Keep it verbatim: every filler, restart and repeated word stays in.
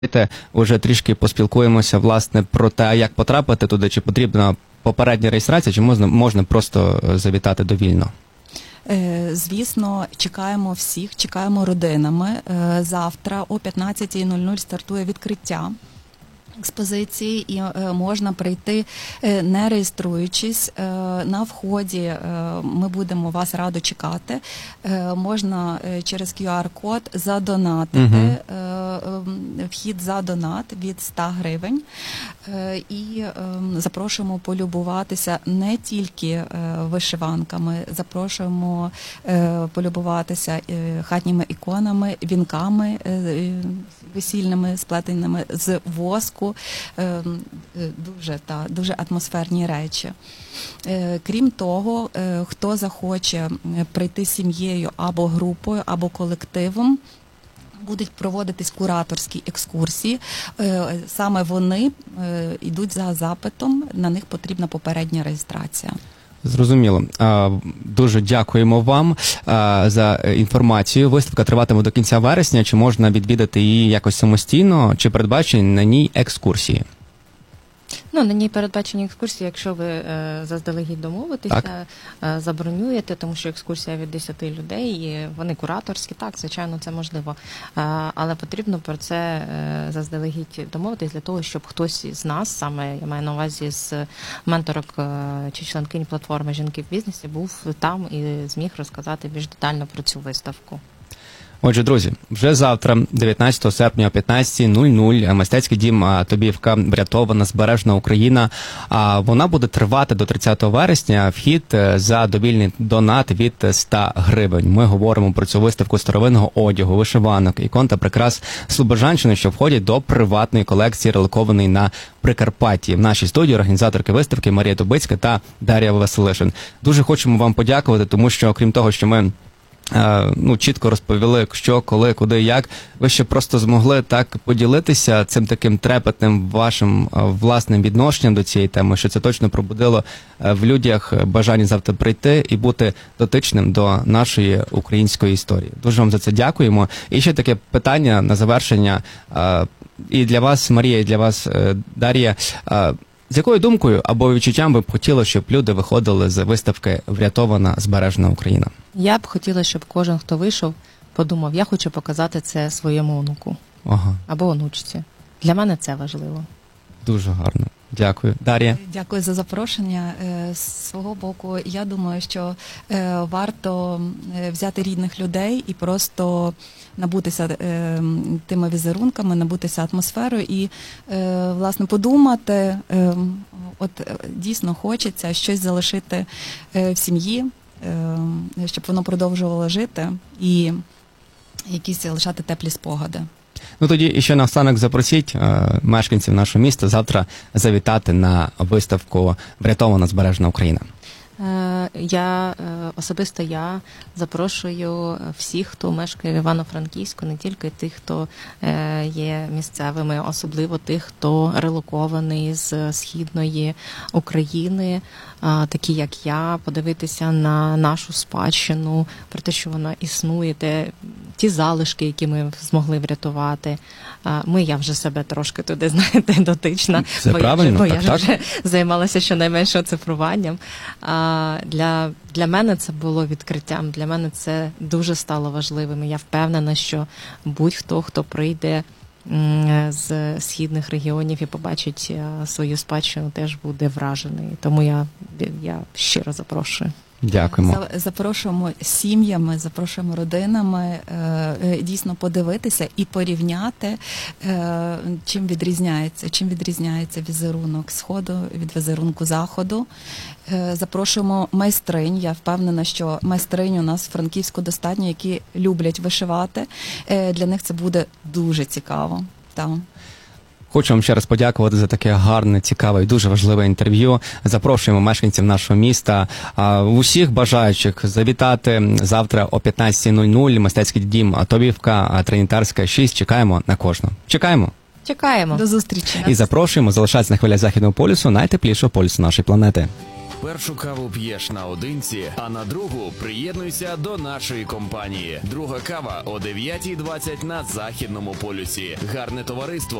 Уже трішки поспілкуємося, власне, про те, як потрапити туди, чи потрібна попередня реєстрація, чи можна, можна просто завітати довільно? Звісно, чекаємо всіх, чекаємо родинами. Завтра о п'ятнадцятій нуль нуль стартує відкриття експозиції, і можна прийти, не реєструючись. На вході ми будемо вас радо чекати. Можна через ку ар код задонатити. Угу. Вхід за донат від ста гривень. І запрошуємо полюбуватися не тільки вишиванками, запрошуємо полюбуватися хатніми іконами, вінками весільними, сплетеними з воску. Дуже, та, дуже атмосферні речі. Крім того, хто захоче прийти з сім'єю або групою, або колективом, будуть проводитись кураторські екскурсії. Саме вони йдуть за запитом, на них потрібна попередня реєстрація. Зрозуміло. Дуже дякуємо вам за інформацію. Виставка триватиме до кінця вересня. Чи можна відвідати її якось самостійно, чи передбачені на ній екскурсії? Ну, на ній передбачені екскурсії, якщо ви е, заздалегідь домовитеся, е, забронюєте, тому що екскурсія від десяти людей, і вони кураторські, так, звичайно, це можливо. Е, але потрібно про це е, заздалегідь домовитись для того, щоб хтось з нас, саме я маю на увазі з менторок е, чи членкинь платформи «Жінки в бізнесі», був там і зміг розказати більш детально про цю виставку. Отже, друзі, вже завтра, дев'ятнадцятого серпня о п'ятнадцятій нуль нуль, мистецький дім Тобівка «Врятована збережна Україна». Вона буде тривати до тридцятого вересня, вхід за довільний донат від ста гривень. Ми говоримо про цю виставку старовинного одягу, вишиванок, ікон та прикрас Слобожанщини, що входять до приватної колекції, релокованої на Прикарпатті. В нашій студії організаторки виставки Марія Дубицька та Дар'я Василишин. Дуже хочемо вам подякувати, тому що, окрім того, що ми ну, чітко розповіли, що, коли, куди, як. Ви ще просто змогли так поділитися цим таким трепетним вашим власним відношенням до цієї теми, що це точно пробудило в людях бажання завтра прийти і бути дотичним до нашої української історії. Дуже вам за це дякуємо. І ще таке питання на завершення і для вас, Марія, і для вас, Дар'я. З якою думкою або відчуттям ви б хотіли, щоб люди виходили з виставки «Врятована збережна Україна»? Я б хотіла, щоб кожен, хто вийшов, подумав, я хочу показати це своєму онуку. Ага. Або онучці. Для мене це важливо. Дуже гарно. Дякую. Дар'я? Дякую за запрошення. З свого боку, я думаю, що варто взяти рідних людей і просто набутися тими візерунками, набутися атмосферою і, власне, подумати, от дійсно хочеться щось залишити в сім'ї, щоб воно продовжувало жити і якісь лишати теплі спогади. Ну тоді і ще наостанок запросіть е, мешканців нашого міста завтра завітати на виставку «Врятована збережна Україна». Я, особисто я запрошую всіх, хто мешкає в Івано-Франківську, не тільки тих, хто є місцевими, особливо тих, хто релокований з Східної України, такі як я, подивитися на нашу спадщину, про те, що вона існує, те, ті залишки, які ми змогли врятувати. Ми, я вже себе трошки туди, знаєте, дотична, це бо правильно, я вже, бо так, я так. вже займалася щонайменше оцифруванням. Для, для мене це було відкриттям, для мене це дуже стало важливим. Я впевнена, що будь-хто, хто прийде з східних регіонів і побачить свою спадщину, теж буде вражений. Тому я, я щиро запрошую. Дякуємо. Запрошуємо сім'ями, запрошуємо родинами дійсно подивитися і порівняти, чим відрізняється, чим відрізняється візерунок Сходу від візерунку Заходу. Запрошуємо майстринь. Я впевнена, що майстринь у нас в Франківську достатньо, які люблять вишивати. Для них це буде дуже цікаво. Так. Хочу вам ще раз подякувати за таке гарне, цікаве і дуже важливе інтерв'ю. Запрошуємо мешканців нашого міста, усіх бажаючих завітати завтра о п'ятнадцятій нуль нуль, мистецький дім Тобівка, Тринітарська, шість. Чекаємо на кожного. Чекаємо. Чекаємо. До зустрічі. І запрошуємо залишатися на хвилях Західного полюсу, найтеплішого полюсу нашої планети. Першу каву п'єш наодинці, а на другу приєднуйся до нашої компанії. Друга кава о дев'ятій двадцять на Західному полюсі. Гарне товариство